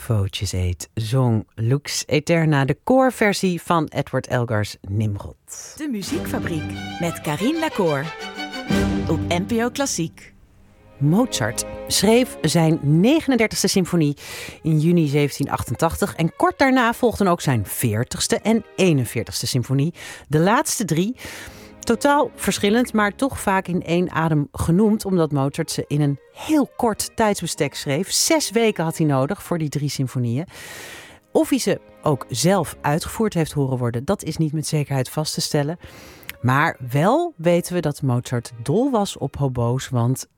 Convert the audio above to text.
Vootjes eet zong Lux Aeterna, de koorversie van Edward Elgar's Nimrod. De Muziekfabriek met Carien Lacour op NPO Klassiek. Mozart schreef zijn 39e symfonie in juni 1788 en kort daarna volgden ook zijn 40ste en 41ste symfonie. De laatste 3, totaal verschillend, maar toch vaak in één adem genoemd, omdat Mozart ze in een heel kort tijdsbestek schreef. 6 weken had hij nodig voor die 3 symfonieën. Of hij ze ook zelf uitgevoerd heeft horen worden, dat is niet met zekerheid vast te stellen. Maar wel weten we dat Mozart dol was op hobo's, want